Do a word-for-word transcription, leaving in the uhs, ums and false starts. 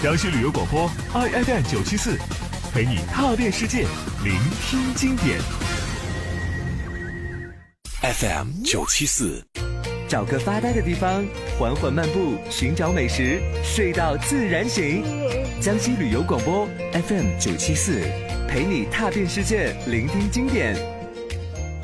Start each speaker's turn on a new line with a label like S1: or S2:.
S1: 江西旅游广播 I F M 九七四，陪你踏遍世界，聆听经典。
S2: F M 九七四，
S3: 找个发呆的地方，缓缓漫步，寻找美食，睡到自然醒。江西旅游广播 F M 九七四，陪你踏遍世界，聆听经典。